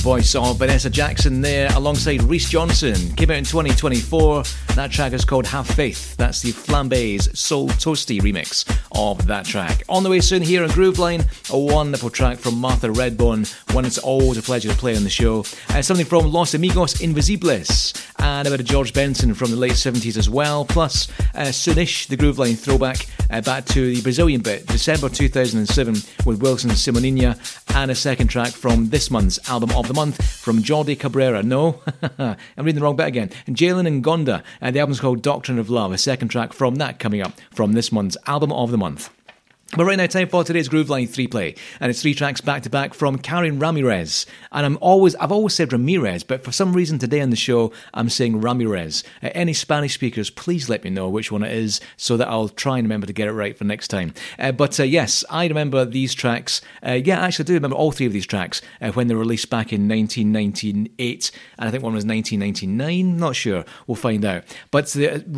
voice of Vanessa Jackson there alongside Rhys Johnson. Came out in 2024. That track is called Have Faith. That's the Flambe's Soul Toasty remix of that track. On the way soon here on Grooveline, a wonderful track from Martha Redbone, one it's always a pleasure to play on the show. Something from Los Amigos Invisibles, and a bit of George Benson from the late 70s as well, plus soonish the Grooveline throwback back to the Brazilian bit, December 2007 with Wilson Simoninha, and a second track from this month's album of the month from Jordi Cabrera. No, I'm reading the wrong bit again. Jalen Ngonda, and the album's called Doctrine of Love, a second track from that coming up from this month's album of the month. But right now, time for today's Grooveline 3-play, and it's 3 tracks back-to-back from Karen Ramirez. And I've always said Ramirez, but for some reason today on the show, I'm saying Ramirez. Any Spanish speakers, please let me know which one it is, so that I'll try and remember to get it right for next time. But yes, I remember these tracks. Actually, I do remember all 3 of these tracks when they were released back in 1998, and I think one was 1999, not sure, we'll find out. But